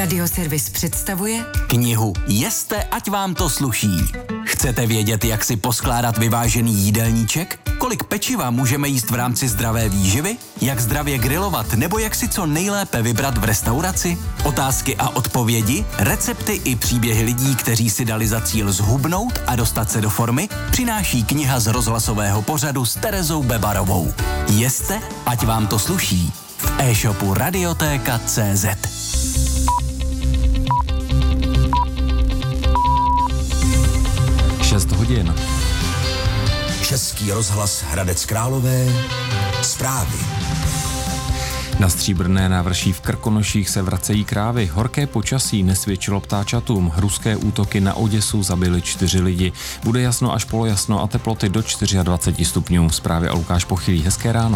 Radioservis představuje knihu Jeste, ať vám to sluší. Chcete vědět, jak si poskládat vyvážený jídelníček? Kolik pečiva můžeme jíst v rámci zdravé výživy? Jak zdravě grilovat nebo jak si co nejlépe vybrat v restauraci? Otázky a odpovědi, recepty i příběhy lidí, kteří si dali za cíl zhubnout a dostat se do formy, přináší kniha z rozhlasového pořadu s Terezou Bebarovou. Jeste, ať vám to sluší. V e-shopu Radiotéka.cz. Hodin. Český rozhlas Hradec Králové. Zprávy. Na Stříbrné návrší v Krkonoších se vracejí krávy. Horké počasí nesvědčilo ptáčatům. Ruské útoky na Oděsu zabily 4 lidi. Bude jasno až polojasno a teploty do 24 stupňů. Zprávy a Lukáš Pochylý. Hezké ráno.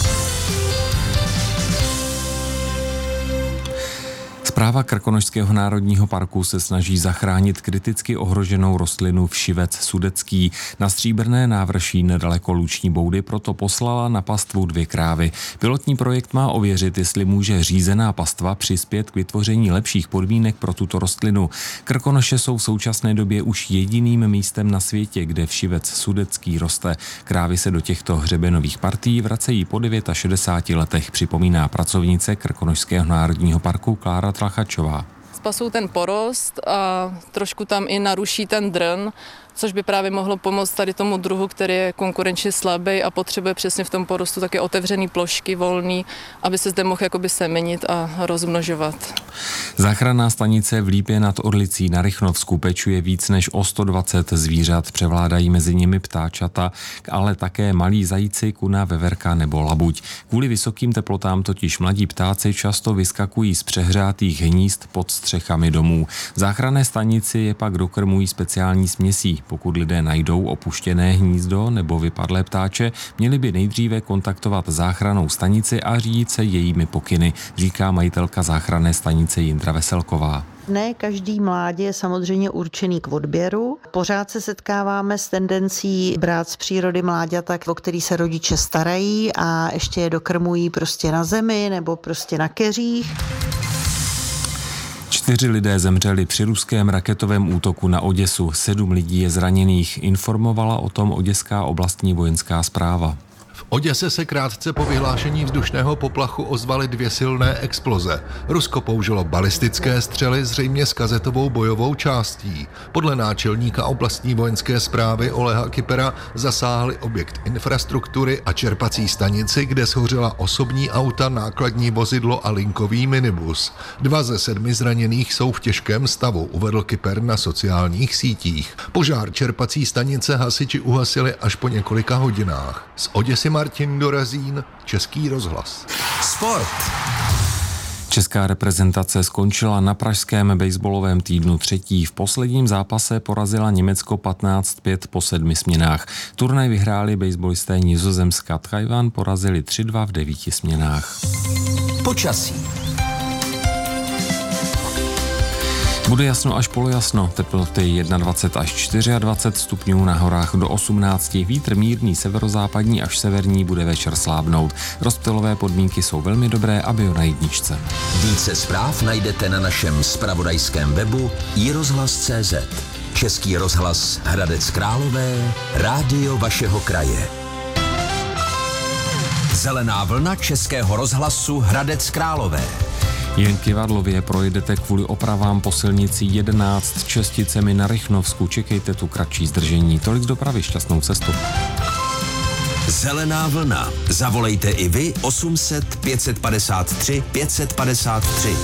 Správa Krkonošského národního parku se snaží zachránit kriticky ohroženou rostlinu všivec sudecký. Na Stříbrné návrší nedaleko Luční Boudy proto poslala na pastvu 2 krávy. Pilotní projekt má ověřit, jestli může řízená pastva přispět k vytvoření lepších podmínek pro tuto rostlinu. Krkonoše jsou v současné době už jediným místem na světě, kde všivec sudecký roste. Krávy se do těchto hřebenových partií vracejí po 69 letech, připomíná pracovnice Krkonošského národního parku Klára Tlachačová. Spasou ten porost a trošku tam i naruší ten drn, což by právě mohlo pomoct tady tomu druhu, který je konkurenčně slabý a potřebuje přesně v tom porostu také otevřený plošky, volný, aby se zde mohl jakoby semenit a rozmnožovat. Záchranná stanice v Lípě nad Orlicí na Rychnovsku pečuje víc než o 120 zvířat, převládají mezi nimi ptáčata, ale také malí zajíci, kuna, veverka nebo labuť. Kvůli vysokým teplotám totiž mladí ptáci často vyskakují z přehřátých hnízd pod střechami domů. V záchranné stanici je pak dokrmují speciální směsí. Pokud lidé najdou opuštěné hnízdo nebo vypadlé ptáče, měli by nejdříve kontaktovat záchrannou stanici a řídit se jejími pokyny, říká majitelka záchranné stanice Jindra Veselková. Ne každý mládě je samozřejmě určený k odběru. Pořád se setkáváme s tendencí brát z přírody mláďata, o který se rodiče starají a ještě je dokrmují prostě na zemi nebo prostě na keřích. 4 lidé zemřeli při ruském raketovém útoku na Oděsu, 7 lidí je zraněných, informovala o tom Oděská oblastní vojenská správa. V Oděse se krátce po vyhlášení vzdušného poplachu ozvaly 2 silné exploze. Rusko použilo balistické střely zřejmě s kazetovou bojovou částí. Podle náčelníka oblastní vojenské správy Oleha Kypera zasáhly objekt infrastruktury a čerpací stanici, kde shořela osobní auta, nákladní vozidlo a linkový minibus. 2 ze 7 zraněných jsou v těžkém stavu, uvedl Kyper na sociálních sítích. Požár čerpací stanice hasiči uhasili až po několika hodinách. Z Oděsy Martin Dorazín, Český rozhlas. Sport. Česká reprezentace skončila na pražském baseballovém týdnu 3. V posledním zápase porazila Německo 15-5 po 7 směnách. Turnaj vyhráli baseballisté Nizozemska. Tchaj-wan porazili 3-2 v 9 směnách. Počasí. Bude jasno až polojasno, teploty 21 až 24 stupňů, na horách do 18, vítr mírný severozápadní až severní, bude večer slábnout. Rozptylové podmínky jsou velmi dobré a bio na jedničce. Více zpráv najdete na našem zpravodajském webu iRozhlas.cz. Český rozhlas Hradec Králové, rádio vašeho kraje. Zelená vlna Českého rozhlasu Hradec Králové. Jen Kivadlově projedete kvůli opravám po silnici 11 Česticemi na Rychnovsku. Čekejte tu kratší zdržení. Tolik z dopravy, šťastnou cestu. Zelená vlna. Zavolejte i vy 800 553 553.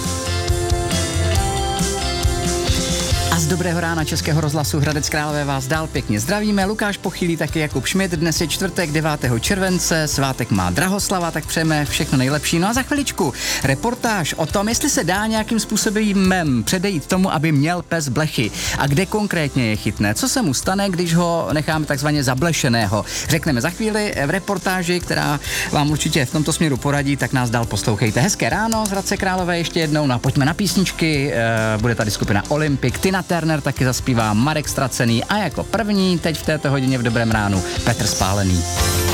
A z dobrého rána Českého rozhlasu Hradec Králové vás dál pěkně zdravíme. Lukáš Pochylý, taky Jakub Šmit. Dnes je čtvrtek 9. července, svátek má Drahoslava, tak přejeme všechno nejlepší. No a za chviličku reportáž o tom, jestli se dá nějakým způsobem předejít tomu, aby měl pes blechy a kde konkrétně je chytne. Co se mu stane, když ho necháme takzvaně zablešeného. Řekneme za chvíli v reportáži, která vám určitě v tomto směru poradí, tak nás dál poslouchejte. Hezké ráno z Hradce Králové ještě jednou. No a pojďme na písničky. Bude tady skupina Olympic, Tina Turner taky zaspívá, Marek Stracený a jako první teď v této hodině v dobrém ránu Petr Spálený.